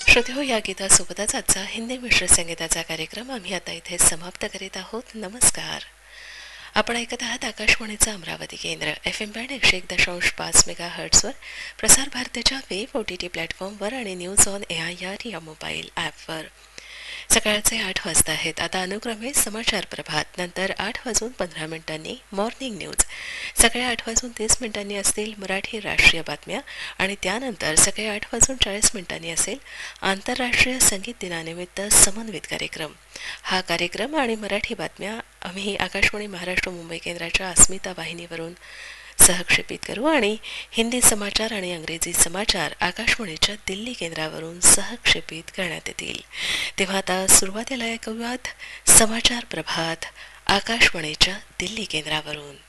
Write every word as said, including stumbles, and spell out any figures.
श्रोतेहो, या गीतासोबतच आजचा हिंदी मिश्र संगीताचा कार्यक्रम आम्ही आता इथे समाप्त करीत आहोत. नमस्कार. आपण ऐकत आहात आकाशवाणीचा अमरावती केंद्र एफ एम बँड एकशे एक दशांश पाच मेगा हर्ट्सवर, प्रसार भारतीच्या वेब ओ टी टी प्लॅटफॉर्मवर आणि news on A I R या मोबाईल ॲपवर. सकाळचे आठ वाजता आहेत. आता अनुक्रमे समाचार प्रभात, नंतर आठ वाजून पंधरा मिनिटांनी मॉर्निंग न्यूज, सकाळी आठ वाजून तीस मिनिटांनी असतील मराठी राष्ट्रीय बातम्या आणि त्यानंतर सकाळी आठ वाजून चाळीस मिनिटांनी असेल आंतरराष्ट्रीय संगीत दिनानिमित्त समन्वित कार्यक्रम. हा कार्यक्रम आणि मराठी बातम्या आम्ही आकाशवाणी महाराष्ट्र मुंबई केंद्राच्या अस्मिता वाहिनीवरून सहक्षेपित करू आणि हिंदी समाचार आणि इंग्रजी समाचार आकाशवाणीच्या दिल्ली केंद्रावरून सहक्षेपित करण्यात येतील. तेव्हा आता सुरुवातीला ऐकूयात समाचार प्रभात आकाशवाणीच्या दिल्ली केंद्रावरून.